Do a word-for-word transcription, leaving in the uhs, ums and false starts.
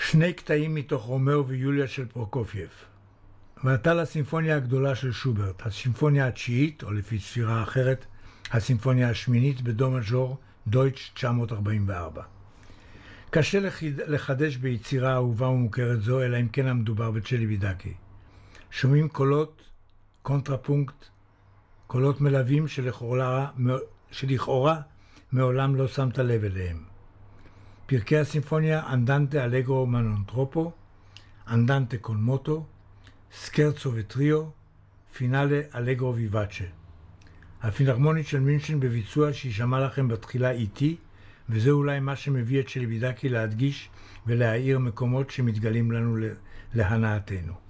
שני קטעים מתוך רומאו ויוליה של פרוקופייב. ועתה לסימפוניה הגדולה של שוברט, הסימפוניה התשיעית, או לפי ספירה אחרת, הסימפוניה השמינית בדו מז'ור, דויטש תשע מאות ארבעים וארבע. קשה לחדש ביצירה אהובה ומוכרת זו, אלא אם כן המדובר בצ'ליבידקי. שומעים קולות, קונטרפונקט, קולות מלווים שלכאורה, שלכאורה מעולם לא שמת לב אליהם. פרקי הסימפוניה אנדנטה אלגרו מנונטרופו, אנדנטה קון מוטו, סקרצו וטריו, פינאלה אלגרו ויבאצ'ה. הפילהרמונית של מינכן בביצוע שישמע לכם בתחילה איטי, וזה אולי מה שמביא את צ'ליבידקי להדגיש ולהאיר מקומות שמתגלים לנו להנאתנו.